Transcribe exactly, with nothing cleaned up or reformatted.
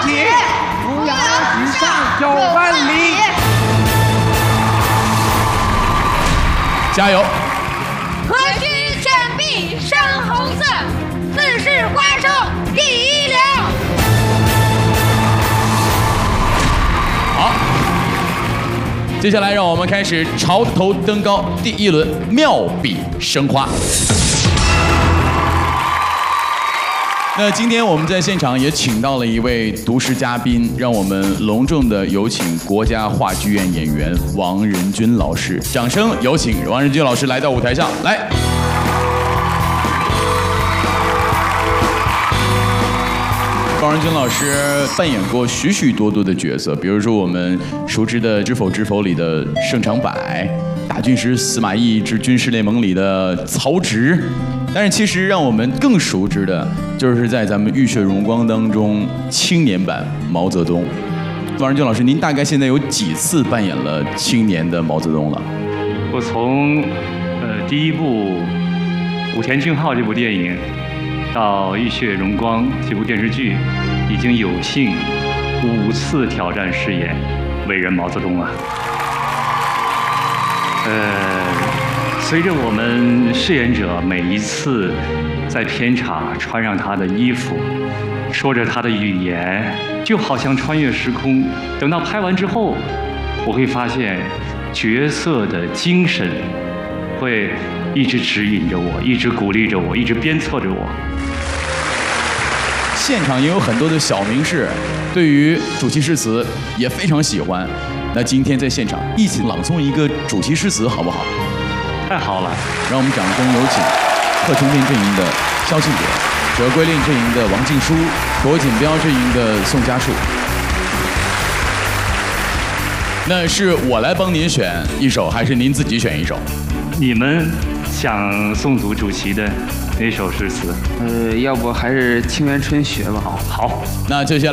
铁，扶摇直上九万里。 加油！ 何须振臂生红色，自是花生第一流。 好，接下来让我们开始潮头登高第一轮妙笔生花。那今天我们在现场也请到了一位读诗嘉宾，让我们隆重的有请国家话剧院演员王仁君老师，掌声有请王仁君老师来到舞台上来。王仁君老师扮演过许许多多的角色，比如说我们熟知的《知否知否》里的盛长柏，大军师司马懿之军事联盟里的曹植。但是其实让我们更熟知的，就是在咱们《浴血荣光》当中青年版毛泽东。王仁君老师，您大概现在有几次扮演了青年的毛泽东了？ 我从呃第一部武田俊浩这部电影，到《浴血荣光》这部电视剧，已经有幸五次挑战饰演伟人毛泽东了。呃。随着我们饰演者每一次在片场穿上他的衣服，说着他的语言，就好像穿越时空。等到拍完之后，我会发现角色的精神会一直指引着我，一直鼓励着我，一直鞭策着我。 现场也有很多的小名士，对于主题诗词也非常喜欢。那今天在现场一起朗诵一个主题诗词，好不好？ 太好了， 让我们掌声有请贺春天阵营的萧庆典、折桂令阵营的王静书、罗锦标阵营的宋家树。那是我来帮您选一首，还是您自己选一首？ 你们想诵读主席的哪首诗词？ 呃，要不还是《沁园春·雪》吧。 好，好， 那接下来。